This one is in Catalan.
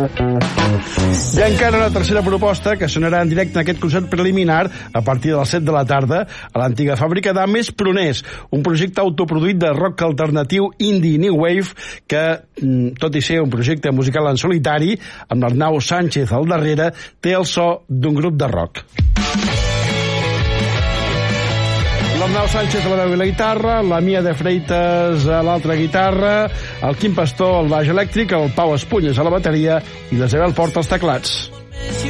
I encara una tercera proposta que sonarà en directe en aquest concert preliminar a partir de les 7 de la tarda a l'antiga fàbrica d'Ames Pruners, un projecte autoproduït de rock alternatiu indie new wave que, tot i ser un projecte musical en solitari, amb l'Arnau Sánchez al darrere, té el so d'un grup de rock. L'Arnau Sánchez a la veu i la guitarra, la Mia de Freitas a l'altra guitarra, el Quim Pastor al baix elèctric, el Pau Espunyes a la bateria i l'Isabel Porta als teclats.